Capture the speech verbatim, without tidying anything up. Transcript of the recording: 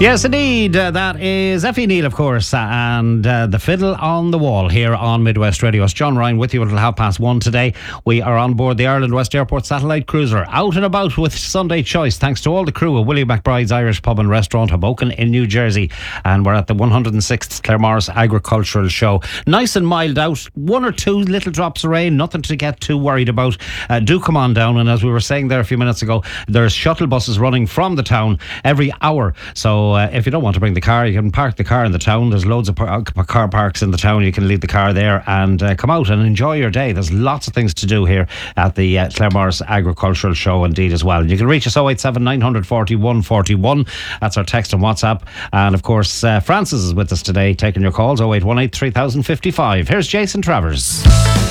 Yes, indeed. Uh, that is Effie Neal, of course, uh, and uh, the fiddle on the wall here on Midwest Radio. It's John Ryan with you until half past one today. We are on board the Ireland West Airport Satellite Cruiser, out and about with Sunday Choice, thanks to all the crew of Willie McBride's Irish Pub and Restaurant, Hoboken in New Jersey. And we're at the one hundred sixth Claremorris Agricultural Show. Nice and mild out, one or two little drops of rain, nothing to get too worried about. Uh, do come on down, and as we were saying there a few minutes ago, there's shuttle buses running from the town every hour. So uh, if you don't want to bring the car, you can park the car in the town. There's loads of par- car parks in the town. You can leave the car there and uh, come out and enjoy your day. There's lots of things to do here at the uh, Claremorris Agricultural Show indeed as well. You can reach us oh eight seven, nine four one, four one. That's our text and WhatsApp. And of course, uh, Francis is with us today taking your calls, oh eight one eight, three thousand fifty-five. Here's Jason Travers.